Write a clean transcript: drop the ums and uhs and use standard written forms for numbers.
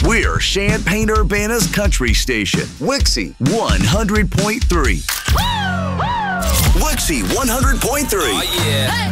We're Champaign-Urbana's country station, Wixie 100.3. Wixie 100.3. Oh, yeah.